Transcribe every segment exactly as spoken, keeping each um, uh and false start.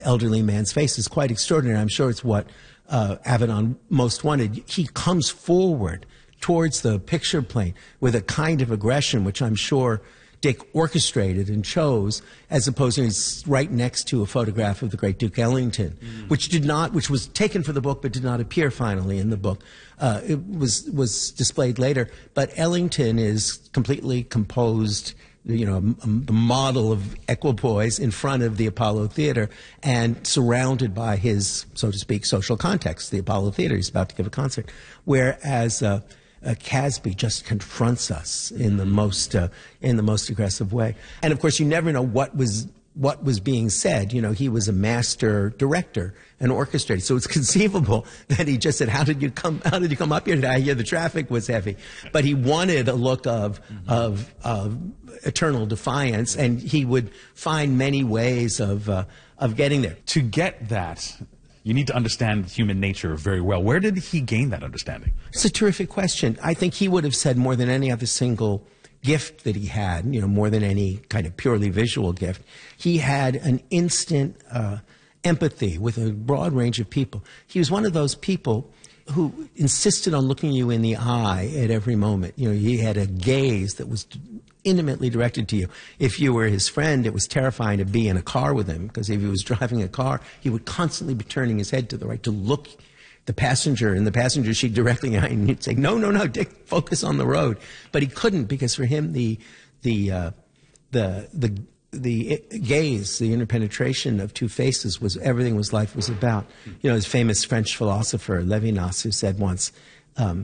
elderly man's face is quite extraordinary. I'm sure it's what uh, Avedon most wanted. He comes forward towards the picture plane with a kind of aggression, which I'm sure Dick orchestrated and chose, as opposed to he's right next to a photograph of the great Duke Ellington, mm. which did not, which was taken for the book but did not appear finally in the book. Uh, it was was displayed later, but Ellington is completely composed, you know, a, a model of equipoise in front of the Apollo Theater and surrounded by his, so to speak, social context. The Apollo Theater, he's about to give a concert, whereas uh, Uh, Casby just confronts us in the most uh, in the most aggressive way, and of course, you never know what was what was being said. You know, he was a master director and orchestrator, so it's conceivable that he just said, "How did you come? How did you come up here today? I hear the traffic was heavy," but he wanted a look of mm-hmm. of, of eternal defiance, and he would find many ways of uh, of getting there. To get that, you need to understand human nature very well. Where did he gain that understanding? It's a terrific question. I think he would have said more than any other single gift that he had, you know, more than any kind of purely visual gift. He had an instant uh, empathy with a broad range of people. He was one of those people who insisted on looking you in the eye at every moment. You know, he had a gaze that was intimately directed to you. If you were his friend, it was terrifying to be in a car with him, because if he was driving a car, he would constantly be turning his head to the right to look the passenger in the passenger seat directly at, and he'd say, "No, no, no, Dick, focus on the road." But he couldn't, because for him, the the uh, the the the gaze, the interpenetration of two faces was everything was life was about. You know, his famous French philosopher Levinas, who said once, um,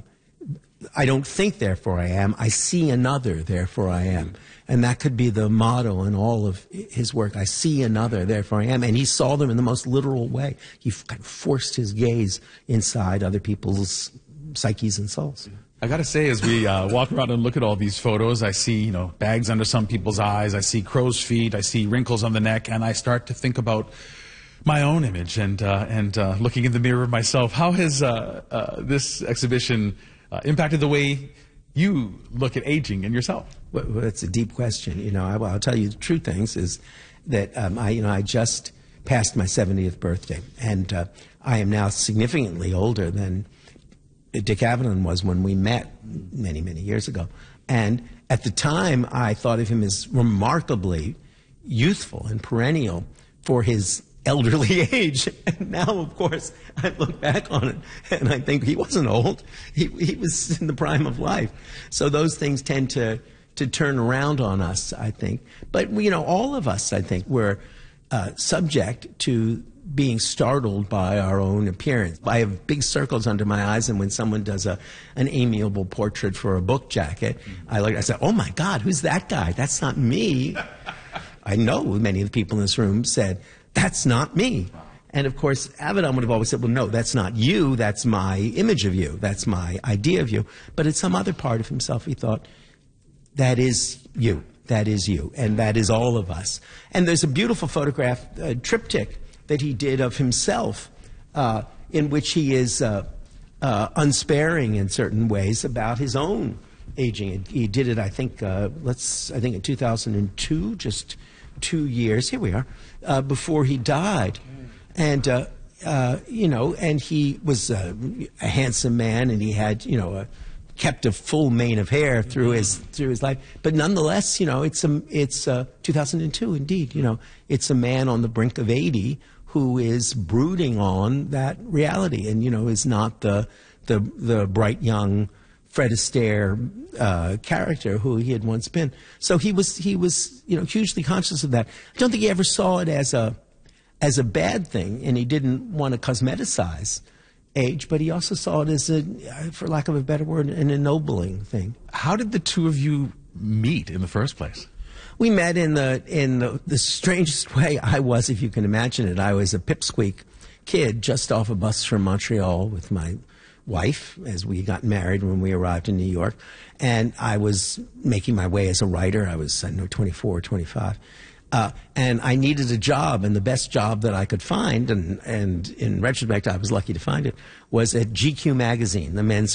"I don't think, therefore I am. I see another, therefore I am." And that could be the motto in all of his work. I see another, therefore I am. And he saw them in the most literal way. He kind of forced his gaze inside other people's psyches and souls. I got to say, as we uh, walk around and look at all these photos, I see, you know, bags under some people's eyes. I see crow's feet. I see wrinkles on the neck. And I start to think about my own image and, uh, and uh, looking in the mirror of myself. How has uh, uh, this exhibition uh, impacted the way you look at aging and yourself? Well, that's a deep question. You know, I, well, I'll tell you the true things is that um, I, you know, I just passed my seventieth birthday, and uh, I am now significantly older than Dick Avedon was when we met many, many years ago. And at the time, I thought of him as remarkably youthful and perennial for his elderly age. And now, of course, I look back on it and I think he wasn't old. He, he was in the prime of life. So those things tend to, to turn around on us, I think. But, you know, all of us, I think, were uh, subject to being startled by our own appearance. I have big circles under my eyes, and when someone does a, an amiable portrait for a book jacket, I, like, I say, "Oh, my God, who's that guy? That's not me." I know many of the people in this room said, "That's not me." And of course, Avedon would have always said, "Well, no, that's not you. That's my image of you. That's my idea of you." But at some other part of himself, he thought, "That is you. That is you. And that is all of us." And there's a beautiful photograph, a triptych, that he did of himself, uh, in which he is uh, uh, unsparing in certain ways about his own aging. He did it, I think, uh, let's, I think in two thousand two, just two years, here we are, uh, before he died. And, uh, uh, you know, and he was uh, a handsome man, and he had, you know, a, kept a full mane of hair through his through his life. But nonetheless, you know, it's a, it's uh, two thousand two, indeed. You know, it's a man on the brink of eighty who is brooding on that reality, and, you know, is not the the the bright young Fred Astaire uh, character who he had once been. So he was he was you know hugely conscious of that. I don't think he ever saw it as a as a bad thing, and he didn't want to cosmeticize age, but he also saw it as a, for lack of a better word, an ennobling thing. How did the two of you meet in the first place? We met in the in the, the strangest way. I was, if you can imagine it, I was a pipsqueak kid just off a bus from Montreal with my wife as we got married when we arrived in New York, and I was making my way as a writer. I was, I don't know, twenty-four or twenty-five. Uh, and I needed a job, and the best job that I could find, and, and in retrospect I was lucky to find it, was at G Q magazine, the men's